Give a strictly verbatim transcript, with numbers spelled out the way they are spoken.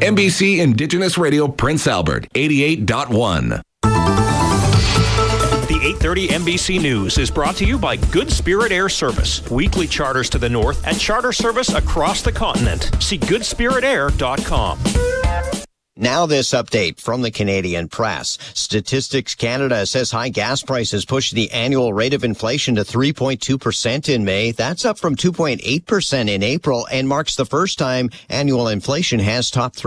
N B C Indigenous Radio Prince Albert, eighty-eight point one. The eight thirty N B C News is brought to you by Good Spirit Air Service. Weekly charters to the north and charter service across the continent. See good spirit air dot com. Now this update from the Canadian Press. Statistics Canada says high gas prices pushed the annual rate of inflation to three point two percent in May. That's up from two point eight percent in April and marks the first time annual inflation has topped